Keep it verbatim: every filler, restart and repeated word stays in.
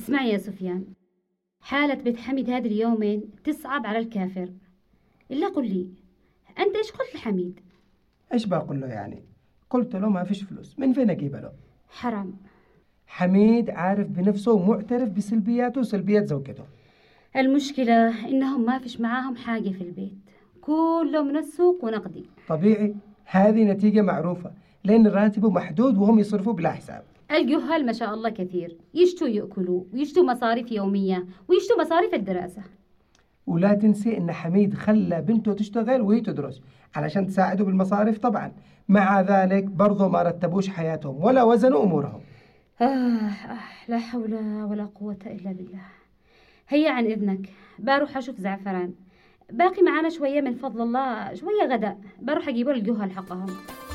اسمعي يا سفيان، حالة بيت حميد هذه اليومين تصعب على الكافر. إلا قل لي، أنت إيش قلت لحميد؟ ايش بقول له يعني؟ قلت له ما فيش فلوس، من فين اجيبها له؟ حرام. حميد عارف بنفسه ومعترف بسلبياته وسلبيات زوجته. المشكلة إنهم ما فيش معاهم حاجة في البيت، كله من السوق ونقدي. طبيعي، هذه نتيجة معروفة، لأن راتبه محدود وهم يصرفوا بلا حساب. الجهال ما شاء الله كثير، يشتوا يأكلوا ويشتوا مصاريف يومية ويشتوا مصاريف الدراسة. ولا تنسي إن حميد خلى بنته تشتغل وهي تدرس علشان تساعده بالمصاريف طبعا. مع ذلك برضو ما رتبوش حياتهم ولا وزنوا أمورهم. آه, آه لا حول ولا قوة إلا بالله. هيا عن إذنك، بروح أشوف زعفران، باقي معانا شوية من فضل الله، شوية غداء، بروح أجيبوا الجهال حقهم.